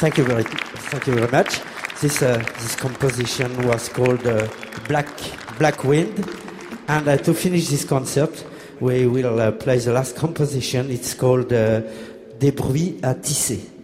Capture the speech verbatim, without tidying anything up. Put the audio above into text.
thank you very, thank you very much. This uh, this composition was called uh, Black Black Wind, and uh, to finish this concert, we will uh, play the last composition. It's called uh, Des bruits à tisser.